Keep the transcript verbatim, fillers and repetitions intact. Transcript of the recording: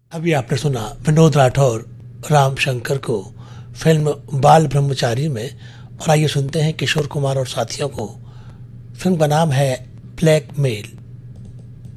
अभी आपने सुना विनोद राठौर राम शंकर को फिल्म बाल ब्रह्मचारी में। और आइए सुनते हैं किशोर कुमार और साथियों को। फिल्म का नाम है ब्लैकमेल।